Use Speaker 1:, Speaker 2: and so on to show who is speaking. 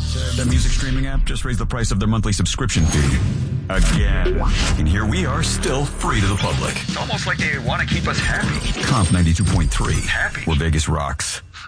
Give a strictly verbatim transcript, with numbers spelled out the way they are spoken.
Speaker 1: The music streaming app just raised the price of their monthly subscription fee. Again. And here we are, still free to the public.
Speaker 2: It's almost like they want to keep us happy.
Speaker 1: Comp ninety-two point three.
Speaker 2: Happy.
Speaker 1: Where Vegas rocks.